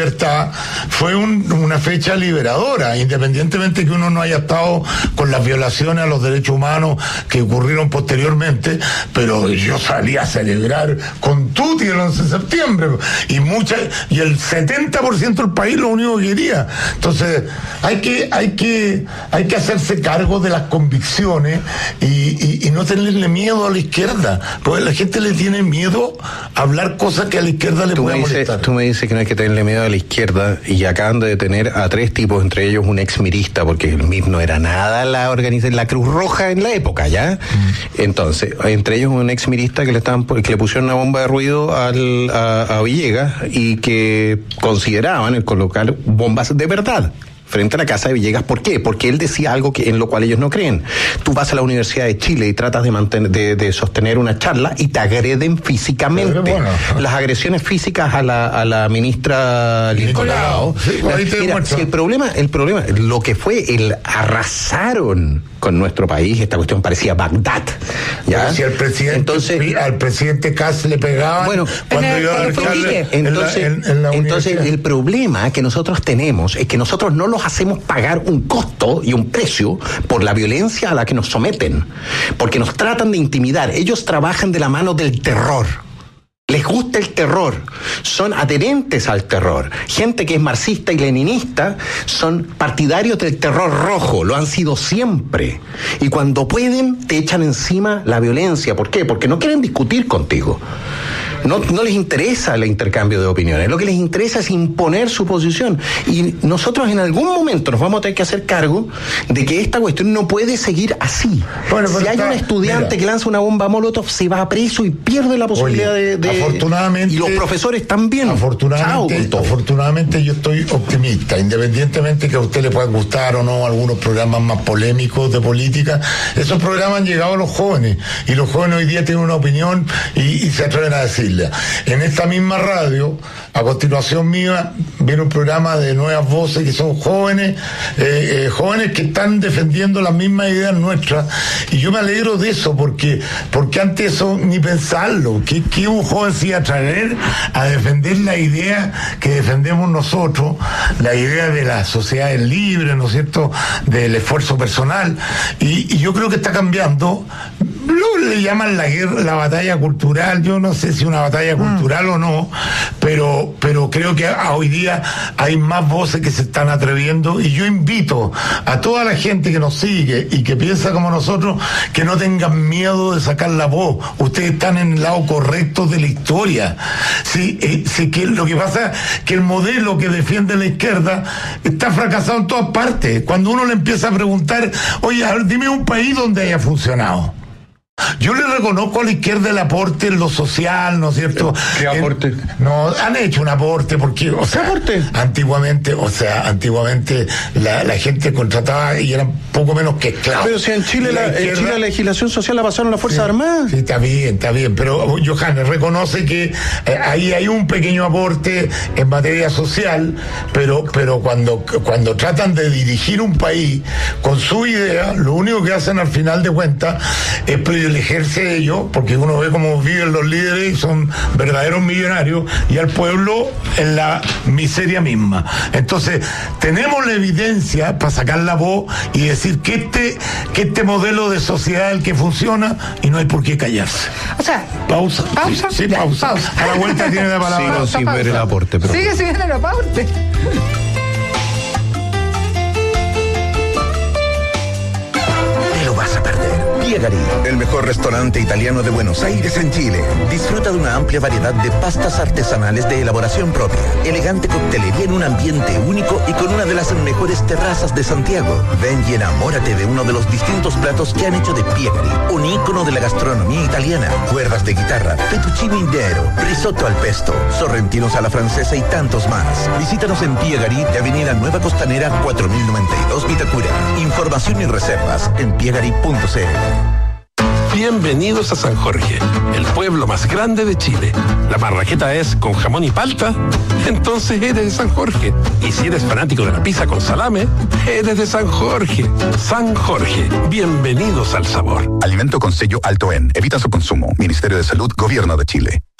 libertad, fue una fecha liberadora, independientemente que uno no haya estado con las violaciones a los derechos humanos que ocurrieron posteriormente, pero yo salí a celebrar con tutti el 11 de septiembre, y el 70% del país lo único que quería. Entonces, hay que hacerse cargo de las convicciones y no tenerle miedo a la izquierda, porque la gente le tiene miedo a hablar cosas que a la izquierda le pueden molestar. Tú me dices que no hay que tenerle miedo a la izquierda, y acaban de detener a 3 tipos, entre ellos un exmirista, porque el MIR no era nada la Cruz Roja en la época, ¿ya? Entonces, entre ellos un exmirista que le pusieron una bomba de ruido a Villegas, y que consideraban el colocar bombas de verdad frente a la casa de Villegas. ¿Por qué? Porque él decía algo en lo cual ellos no creen. Tú vas a la Universidad de Chile y tratas de sostener una charla y te agreden físicamente. Bueno. Las agresiones físicas a la ministra Nicolau. Sí, el problema, lo que fue arrasaron con nuestro país, esta cuestión parecía Bagdad. ¿Ya? Si al presidente Kass le pegaban, bueno, cuando iba a alcalde, entonces el problema que nosotros tenemos es que nosotros no los hacemos pagar un costo y un precio por la violencia a la que nos someten, porque nos tratan de intimidar. Ellos trabajan de la mano del terror. Les gusta el terror, son adherentes al terror. Gente que es marxista y leninista son partidarios del terror rojo, lo han sido siempre. Y cuando pueden, te echan encima la violencia. ¿Por qué? Porque no quieren discutir contigo. No les interesa el intercambio de opiniones, lo que les interesa es imponer su posición. Y nosotros en algún momento nos vamos a tener que hacer cargo de que esta cuestión no puede seguir así. Bueno, si hay un estudiante que lanza una bomba Molotov, se va preso y pierde la posibilidad de... Afortunadamente... Y los profesores también. Afortunadamente yo estoy optimista, independientemente que a usted le puedan gustar o no algunos programas más polémicos de política. Esos programas han llegado a los jóvenes, y los jóvenes hoy día tienen una opinión y se atreven a decirle. En esta misma radio, a continuación mía, viene un programa de nuevas voces que son jóvenes que están defendiendo las mismas ideas nuestras, y yo me alegro de eso, porque antes eso ni pensarlo, que un joven se iba a traer a defender la idea que defendemos nosotros, la idea de las sociedades libres, ¿no es cierto?, del esfuerzo personal, y yo creo que está cambiando. Le llaman la batalla cultural, yo no sé si una batalla cultural o no, pero creo que hoy día hay más voces que se están atreviendo, y yo invito a toda la gente que nos sigue y que piensa como nosotros, que no tengan miedo de sacar la voz. Ustedes están en el lado correcto de la historia. Sí, que lo que pasa es que el modelo que defiende la izquierda está fracasado en todas partes. Cuando uno le empieza a preguntar, oye, dime un país donde haya funcionado. Yo le reconozco a la izquierda el aporte en lo social, ¿no es cierto? ¿Qué aporte? No, han hecho un aporte porque, ¿qué aporte? Antiguamente la gente contrataba y eran poco menos que esclavos. Pero si en Chile la legislación social la pasaron las Fuerzas Armadas. Sí, está bien, pero Johannes reconoce que ahí hay un pequeño aporte en materia social, pero cuando tratan de dirigir un país con su idea, lo único que hacen al final de cuentas es privilegiarse ellos, porque uno ve cómo viven los líderes y son verdaderos millonarios, y al pueblo en la miseria misma. Entonces, tenemos la evidencia para sacar la voz y decir que este modelo de sociedad es el que funciona, y no hay por qué callarse. O sea, pausa. Sí, pausa. A la vuelta tiene la palabra. Sigo sin ver el aporte, pero... Sigue sin ver el aporte. Te lo vas a perder. Piegari, el mejor restaurante italiano de Buenos Aires en Chile. Disfruta de una amplia variedad de pastas artesanales de elaboración propia, elegante coctelería en un ambiente único y con una de las mejores terrazas de Santiago. Ven y enamórate de uno de los distintos platos que han hecho de Piegari un ícono de la gastronomía italiana. Cuerdas de guitarra, fettuccine intero, risotto al pesto, sorrentinos a la francesa y tantos más. Visítanos en Piegari de Avenida Nueva Costanera 4092 Vitacura. Información y reservas en piegari.cl. Bienvenidos a San Jorge, el pueblo más grande de Chile. ¿La marraqueta es con jamón y palta? Entonces eres de San Jorge. Y si eres fanático de la pizza con salame, eres de San Jorge. San Jorge, bienvenidos al sabor. Alimento con sello Alto En. Evita su consumo. Ministerio de Salud, Gobierno de Chile.